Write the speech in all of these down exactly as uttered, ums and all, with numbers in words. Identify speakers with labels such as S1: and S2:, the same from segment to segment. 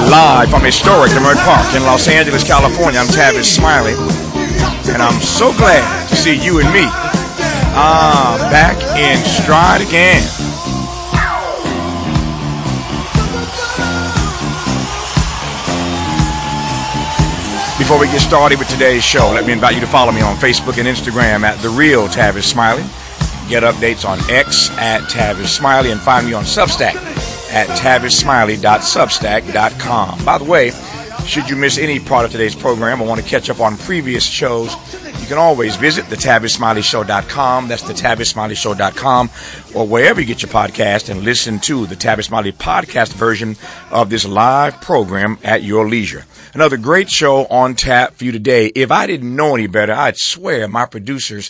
S1: Live from historic Leimert Park in Los Angeles, California, I'm Tavis Smiley, and I'm so glad to see you and me ah, back in stride again. Before we get started with today's show, let me invite you to follow me on Facebook and Instagram at The Real Tavis Smiley. Get updates on X at Tavis Smiley, and find me on Substack at tavis smiley dot substack dot com. By the way, should you miss any part of today's program or want to catch up on previous shows, you can always visit the tavis smiley show dot com. That's the tavis smiley show dot com, or wherever you get your podcast, and listen to the Tavis Smiley podcast version of this live program at your leisure. Another great show on tap for you today. If I didn't know any better, I'd swear my producers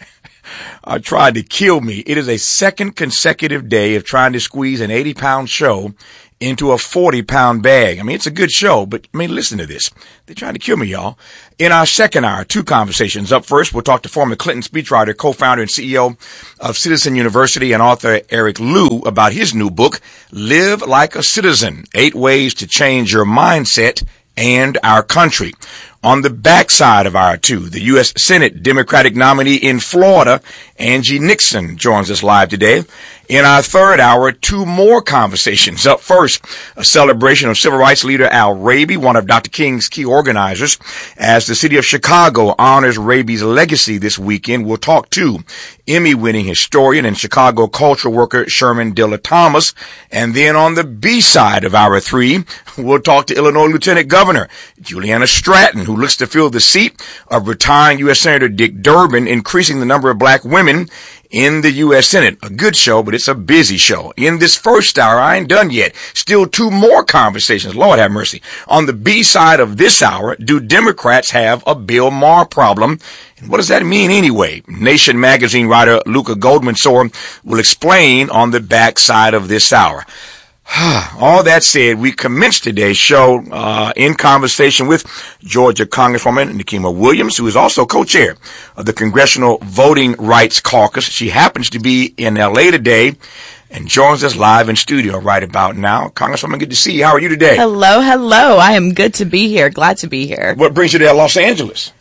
S1: uh, tried to kill me. It is a second consecutive day of trying to squeeze an eighty pound show into a forty pound bag. I mean, it's a good show, but I mean, listen to this. They're trying to kill me, y'all. In our second hour, two conversations. Up first, we'll talk to former Clinton speechwriter, co-founder and C E O of Citizen University, and author Eric Liu about his new book, Live Like a Citizen, Eight Ways to Change Your Mindset and Our Country. On the backside of our two, the U S Senate Democratic nominee in Florida, Angie Nixon, joins us live today. In our third hour, two more conversations. Up first, a celebration of civil rights leader Al Raby, one of Doctor King's key organizers. As the city of Chicago honors Raby's legacy this weekend, we'll talk to Emmy-winning historian and Chicago cultural worker Sherman Dilla Thomas. And then on the B side of hour three, we'll talk to Illinois Lieutenant Governor Juliana Stratton, who looks to fill the seat of retiring U S Senator Dick Durbin, increasing the number of black women in the U S Senate. A good show, but it's a busy show. In this first hour, I ain't done yet. Still two more conversations. Lord have mercy. On the B side of this hour, do Democrats have a Bill Maher problem? And what does that mean anyway? Nation magazine writer Luca Goldman-Sor will explain on the back side of this hour. All that said, we commenced today's show uh, in conversation with Georgia Congresswoman Nikema Williams, who is also co-chair of the Congressional Voting Rights Caucus. She happens to be in L A today and joins us live in studio right about now. Congresswoman, good to see you. How are you today?
S2: Hello, hello. I am good to be here. Glad to be here.
S1: What brings you to Los Angeles?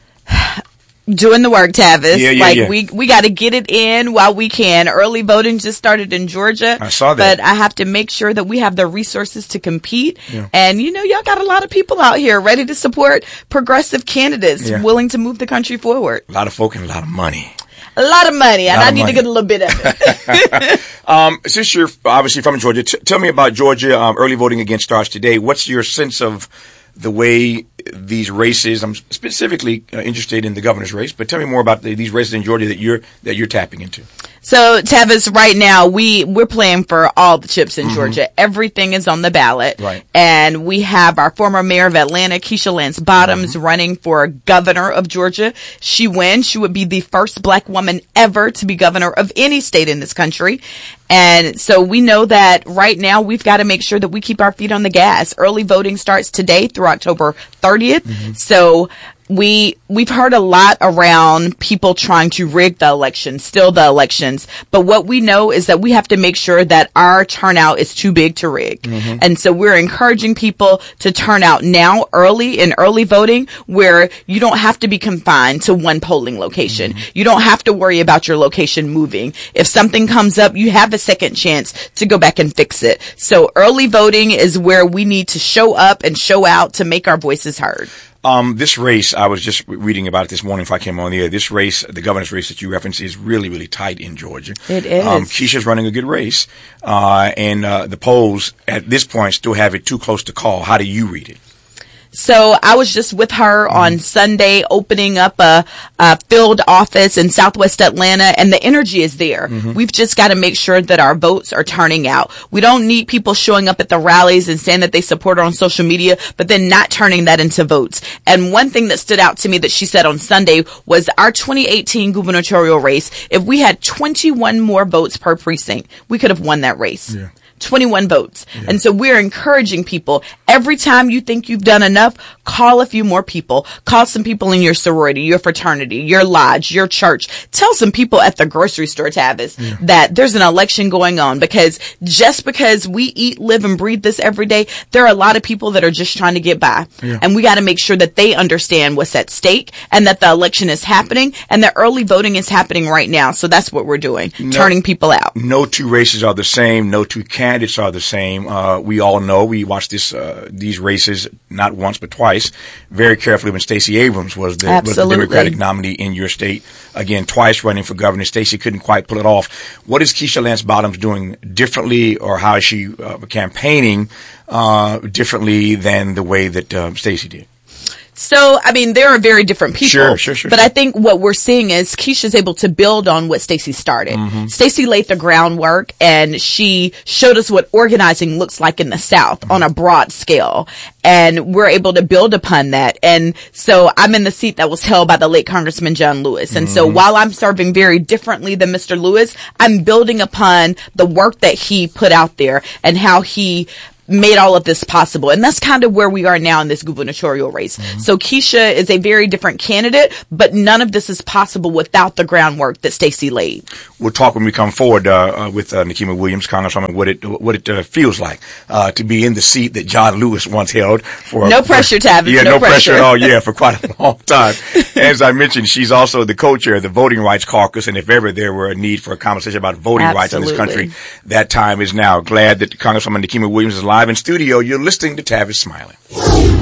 S2: Doing the work, Tavis.
S1: Yeah, yeah,
S2: like
S1: yeah.
S2: we we got to get it in while we can. Early voting just started in Georgia.
S1: I saw that.
S2: But I have to make sure that we have the resources to compete.
S1: Yeah.
S2: And you know, y'all got a lot of people out here ready to support progressive candidates,
S1: Yeah.
S2: willing to move the country forward.
S1: A lot of folk and a lot of money.
S2: A lot of money, and
S1: Lot
S2: I
S1: of
S2: need
S1: money.
S2: to get a little bit of it.
S1: um, since you're obviously from Georgia, t- tell me about Georgia. Um, early voting again starts today. What's your sense of the way these races? I'm specifically uh, interested in the governor's race, but tell me more about the, these races in Georgia that you're that you're tapping into.
S2: So, Tavis, right now, we, we're playing for all the chips in
S1: Mm-hmm.
S2: Georgia. Everything is on the ballot.
S1: Right.
S2: And we have our former mayor of Atlanta, Keisha Lance Bottoms,
S1: Mm-hmm.
S2: running for governor of Georgia. She wins. She would be the first black woman ever to be governor of any state in this country. And so we know that right now we've got to make sure that we keep our feet on the gas. Early voting starts today through October thirtieth.
S1: Mm-hmm.
S2: So we, we've heard a lot around people trying to rig the election, steal the elections. But what we know is that we have to make sure that our turnout is too big to rig.
S1: Mm-hmm.
S2: And so we're encouraging people to turn out now early in early voting, where you don't have to be confined to one polling location.
S1: Mm-hmm.
S2: You don't have to worry about your location moving. If something comes up, you have a second chance to go back and fix it. So early voting is where we need to show up and show out to make our voices heard.
S1: Um, this race, I was just reading about it this morning before I came on the air. This race, the governor's race that you referenced, is really, really tight in Georgia.
S2: It is.
S1: Um, Keisha's running a good race, uh, and uh, the polls at this point still have it too close to call. How do you read it?
S2: So I was just with her
S1: Mm-hmm.
S2: on Sunday, opening up a, a field office in Southwest Atlanta, and the energy is there.
S1: Mm-hmm.
S2: We've just got to make sure that our votes are turning out. We don't need people showing up at the rallies and saying that they support her on social media, but then not turning that into votes. And one thing that stood out to me that she said on Sunday was our twenty eighteen gubernatorial race. If we had twenty-one more votes per precinct, we could have won that race.
S1: Yeah.
S2: twenty-one votes. Yeah. And so we're encouraging people. Every time you think you've done enough, call a few more people. Call some people in your sorority, your fraternity, your lodge, your church. Tell some people at the grocery store, Tavis, yeah. that there's an election going on, because just because we eat, live, and breathe this every day, there are a lot of people that are just trying to get by. Yeah. And we got to make sure that they understand what's at stake and that the election is happening and that early voting is happening right now. So that's what we're doing, no, turning people out.
S1: No two races are the same. No two candidates are the same. Uh, we all know, we watched this, uh, these races not once but twice very carefully when Stacey Abrams was the, was the Democratic nominee in your state. Again, twice running for governor. Stacey couldn't quite pull it off. What is Keisha Lance Bottoms doing differently, or how is she uh, campaigning uh, differently than the way that uh, Stacey did?
S2: So, I mean, there are very different people.
S1: Sure, sure, sure.
S2: But
S1: sure.
S2: I think what we're seeing is Keisha's able to build on what Stacey started. Mm-hmm. Stacey laid the groundwork, and she showed us what organizing looks like in the South mm-hmm. on a broad scale. And we're able to build upon that. And so I'm in the seat that was held by the late Congressman John Lewis. And mm-hmm. so while I'm serving very differently than Mister Lewis, I'm building upon the work that he put out there and how he made all of this possible. And that's kind of where we are now in this gubernatorial race. Mm-hmm. So Keisha is a very different candidate, but none of this is possible without the groundwork that Stacey laid.
S1: We'll talk when we come forward uh, uh, with uh, Nikema Williams, Congresswoman, what it what it uh, feels like uh, to be in the seat that John Lewis once held. For
S2: no pressure, Tavis.
S1: Yeah,
S2: no,
S1: no
S2: pressure.
S1: pressure at all. Yeah, for quite a long time. As I mentioned, she's also the co-chair of the Voting Rights Caucus, and if ever there were a need for a conversation about voting
S2: Absolutely.
S1: rights in this country, that time is now. Glad that Congresswoman Nikema Williams is live in studio. You're listening to Tavis Smiley.